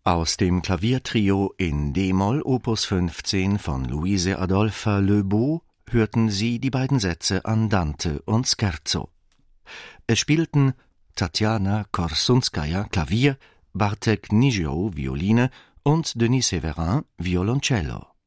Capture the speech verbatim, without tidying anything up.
Aus dem Klaviertrio in d-Moll Opus fünfzehn von Luise Adolpha Le hörten Sie die beiden Sätze Andante und Scherzo. Es spielten Tatjana Korsunskaja Klavier, Bartek Nizioł Violine und Denis Severin Violoncello.